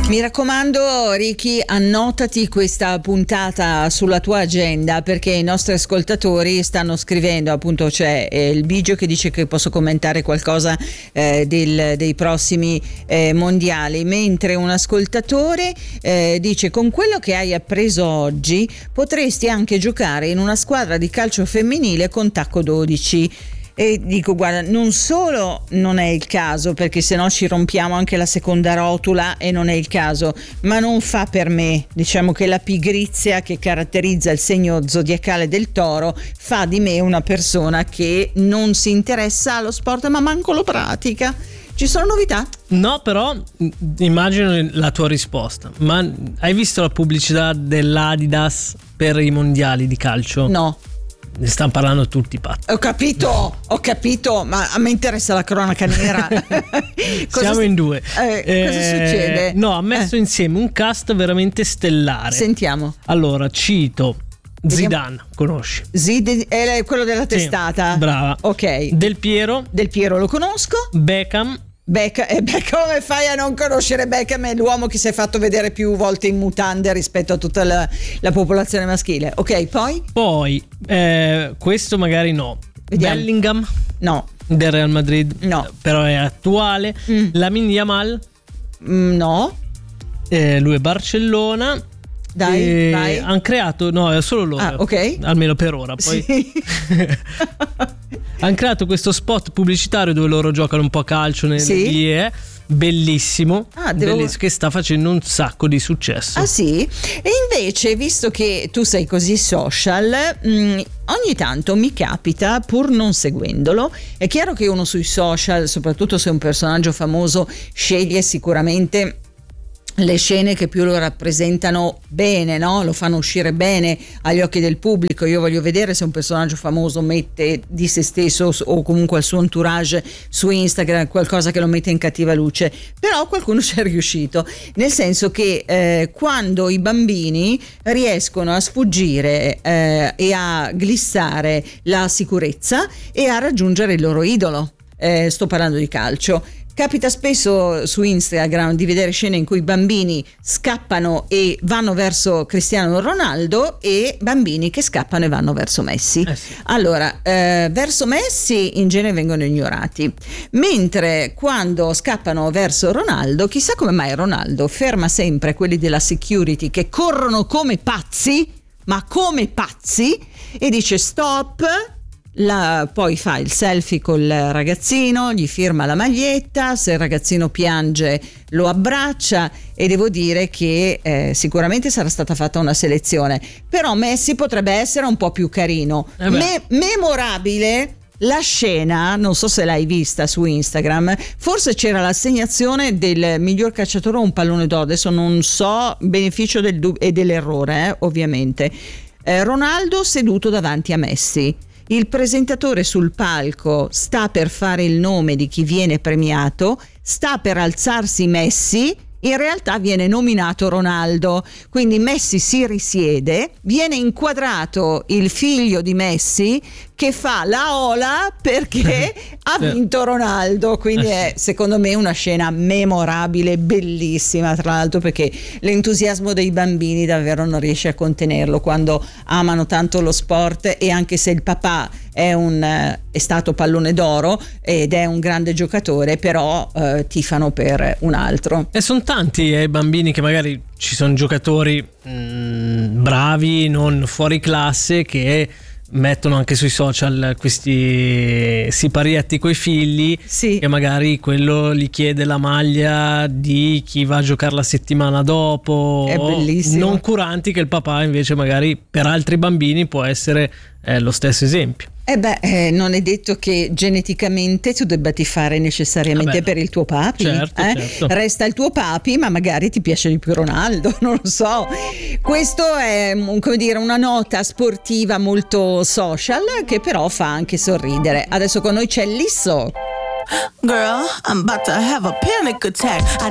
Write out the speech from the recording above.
Mi raccomando, Ricky, annotati questa puntata sulla tua agenda, perché i nostri ascoltatori stanno scrivendo, appunto c'è il Bigio che dice che posso commentare qualcosa dei prossimi mondiali, mentre un ascoltatore dice: con quello che hai appreso oggi potresti anche giocare in una squadra di calcio femminile con tacco 12. E dico, guarda, non solo non è il caso, perché sennò ci rompiamo anche la seconda rotula e non è il caso, ma non fa per me. Diciamo che la pigrizia che caratterizza il segno zodiacale del Toro fa di me una persona che non si interessa allo sport, ma manco lo pratica. Ci sono novità? No, però immagino la tua risposta. Ma hai visto la pubblicità dell'Adidas per i mondiali di calcio? No. Ne stanno parlando tutti pazzi. Ho capito, ma a me interessa la cronaca nera. Siamo in due. Cosa succede? No, ha messo insieme un cast veramente stellare. Sentiamo. Allora, cito Zidane, conosci? Zidane è quello della testata. Sì, brava. Ok. Del Piero lo conosco. Beckham. Come fai a non conoscere Beckham? È l'uomo che si è fatto vedere più volte in mutande rispetto a tutta la popolazione maschile. Ok, poi questo magari no. Vediamo. Bellingham? No. Del Real Madrid? No. Però è attuale. Lamine Yamal? No. Lui è Barcellona. Dai. Hanno creato, no, è solo loro. Ah, ok. Almeno per ora. Poi sì. hanno creato questo spot pubblicitario dove loro giocano un po' a calcio nelle vie. Bellissimo, bellissimo, che sta facendo un sacco di successo. Ah sì? E invece, visto che tu sei così social, ogni tanto mi capita, pur non seguendolo, è chiaro che uno sui social, soprattutto se è un personaggio famoso, sceglie sicuramente le scene che più lo rappresentano bene, no? Lo fanno uscire bene agli occhi del pubblico. Io voglio vedere se un personaggio famoso mette di se stesso o comunque il suo entourage su Instagram qualcosa che lo mette in cattiva luce, però qualcuno ci è riuscito, nel senso che quando i bambini riescono a sfuggire e a glissare la sicurezza e a raggiungere il loro idolo, sto parlando di calcio. Capita spesso su Instagram di vedere scene in cui bambini scappano e vanno verso Cristiano Ronaldo e bambini che scappano e vanno verso Messi. Sì. Allora, verso Messi in genere vengono ignorati, mentre quando scappano verso Ronaldo, chissà come mai Ronaldo ferma sempre quelli della security che corrono come pazzi, ma come pazzi, e dice stop. Poi fa il selfie col ragazzino, gli firma la maglietta, se il ragazzino piange lo abbraccia, e devo dire che sicuramente sarà stata fatta una selezione, però Messi potrebbe essere un po' più carino. Memorabile la scena, non so se l'hai vista su Instagram, forse c'era l'assegnazione del miglior calciatore a un pallone d'oro, adesso non so, beneficio del dubbio e dell'errore ovviamente. Ronaldo seduto davanti a Messi. Il presentatore sul palco sta per fare il nome di chi viene premiato, sta per alzarsi Messi, in realtà viene nominato Ronaldo, quindi Messi si risiede, viene inquadrato il figlio di Messi che fa la ola perché ha vinto Ronaldo, quindi è secondo me una scena memorabile, bellissima, tra l'altro perché l'entusiasmo dei bambini davvero non riesce a contenerlo quando amano tanto lo sport, e anche se il papà è stato pallone d'oro ed è un grande giocatore, però tifano per un altro. E sono tanti i bambini che magari ci sono giocatori bravi, non fuori classe, che mettono anche sui social questi siparietti coi figli, che magari quello gli chiede la maglia di chi va a giocare la settimana dopo. È bellissimo. Non curanti che il papà invece magari per altri bambini può essere lo stesso esempio. Non è detto che geneticamente tu debba tifare necessariamente per il tuo papi. Certo. Resta il tuo papi, ma magari ti piace di più Ronaldo, non lo so. Questo è, come dire, una nota sportiva molto social che però fa anche sorridere. Adesso con noi c'è Lisso. Girl, I'm about to have a panic attack. I